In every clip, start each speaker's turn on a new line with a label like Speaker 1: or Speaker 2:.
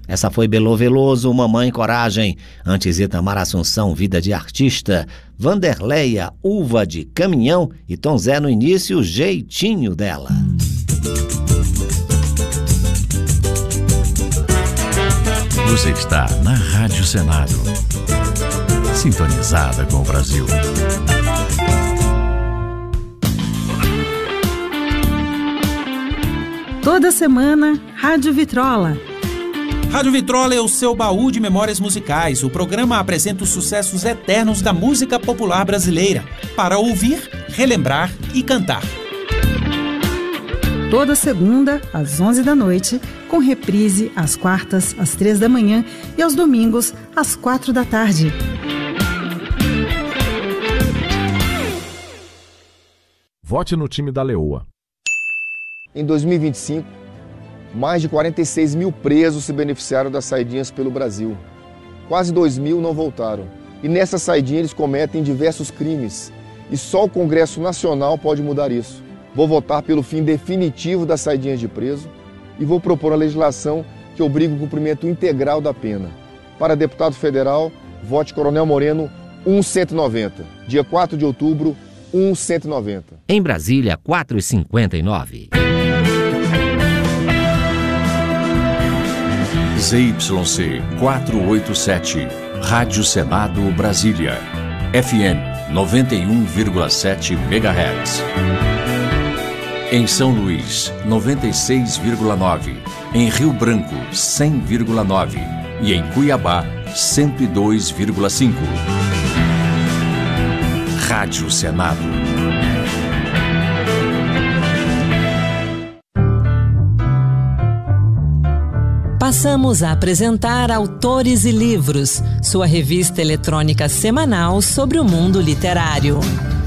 Speaker 1: Essa foi Belô Veloso, Mamãe Coragem. Antes Itamar Assunção, Vida de Artista. Vanderleia, Uva de Caminhão. E Tom Zé no início, Jeitinho Dela.
Speaker 2: Você está na Rádio Senado, sintonizada com o Brasil.
Speaker 3: Toda semana, Rádio Vitrola.
Speaker 4: Rádio Vitrola é o seu baú de memórias musicais. O programa apresenta os sucessos eternos da música popular brasileira, para ouvir, relembrar e cantar.
Speaker 3: Toda segunda, às 11 da noite, com reprise às quartas, às 3 da manhã e aos domingos, às 4 da tarde.
Speaker 5: Vote no time da Leoa.
Speaker 6: Em 2025, mais de 46 mil presos se beneficiaram das saidinhas pelo Brasil. Quase 2 mil não voltaram. E nessa saidinha eles cometem diversos crimes. E só o Congresso Nacional pode mudar isso. Vou votar pelo fim definitivo das saidinhas de preso e vou propor a legislação que obriga o cumprimento integral da pena. Para deputado federal, vote Coronel Moreno 1190. Dia 4 de outubro, 1190.
Speaker 1: Em Brasília, 4h59.
Speaker 2: ZYC 487, Rádio Senado Brasília, FM 91,7 MHz. Em São Luís, 96,9. Em Rio Branco, 100,9. E em Cuiabá, 102,5. Rádio Senado.
Speaker 7: Passamos a apresentar Autores e Livros, sua revista eletrônica semanal sobre o mundo literário.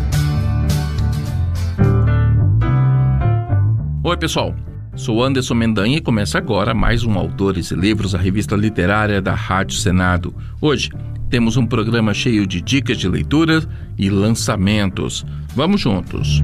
Speaker 8: Oi, pessoal. Sou Anderson Mendanha e começa agora mais um Autores e Livros, a revista literária da Rádio Senado. Hoje temos um programa cheio de dicas de leitura e lançamentos. Vamos juntos.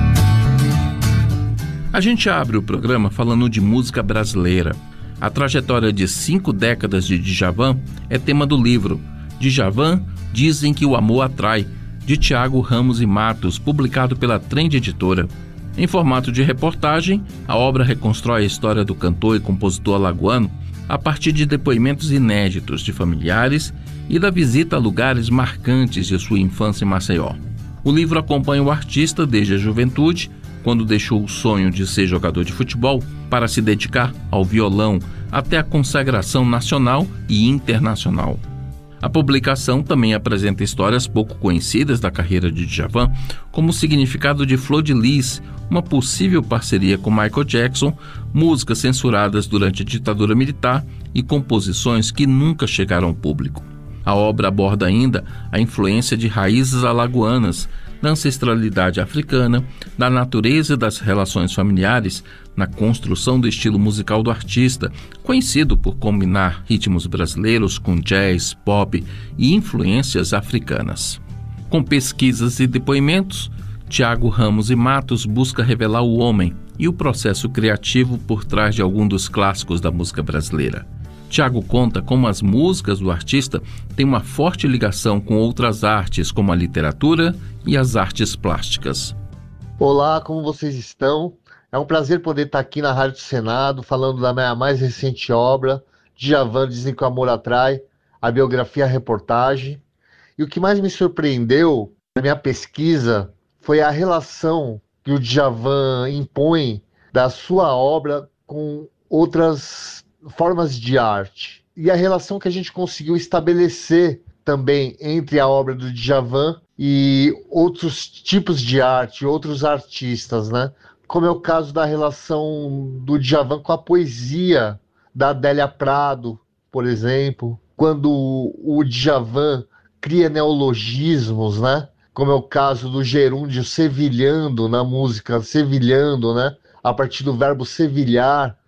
Speaker 8: A gente abre o programa falando de música brasileira. A trajetória de 5 décadas de Djavan é tema do livro Djavan, Dizem que o Amor Atrai, de Tiago Ramos e Matos, publicado pela Trend Editora. Em formato de reportagem, a obra reconstrói a história do cantor e compositor alagoano a partir de depoimentos inéditos de familiares e da visita a lugares marcantes de sua infância em Maceió. O livro acompanha o artista desde a juventude, quando deixou o sonho de ser jogador de futebol para se dedicar ao violão, até a consagração nacional e internacional. A publicação também apresenta histórias pouco conhecidas da carreira de Djavan, como o significado de Flor de Lis, uma possível parceria com Michael Jackson, músicas censuradas durante a ditadura militar e composições que nunca chegaram ao público. A obra aborda ainda a influência de raízes alagoanas, da ancestralidade africana, da natureza das relações familiares, na construção do estilo musical do artista, conhecido por combinar ritmos brasileiros com jazz, pop e influências africanas. Com pesquisas e depoimentos, Tiago Ramos e Matos busca revelar o homem e o processo criativo por trás de alguns dos clássicos da música brasileira. Tiago conta como as músicas do artista têm uma forte ligação com outras artes, como a literatura e as artes plásticas.
Speaker 9: Olá, como vocês estão? É um prazer poder estar aqui na Rádio Senado, falando da minha mais recente obra, Djavan, Dizem que o Amor Atrai, a biografia, a reportagem. E o que mais me surpreendeu na minha pesquisa foi a relação que o Djavan impõe da sua obra com outras formas de arte. E a relação que a gente conseguiu estabelecer também entre a obra do Djavan e outros tipos de arte, outros artistas, né? Como é o caso da relação do Djavan com a poesia da Adélia Prado, por exemplo, quando o Djavan cria neologismos, né? Como é o caso do gerúndio sevilhando na música, sevilhando, né? A partir do verbo sevilhar,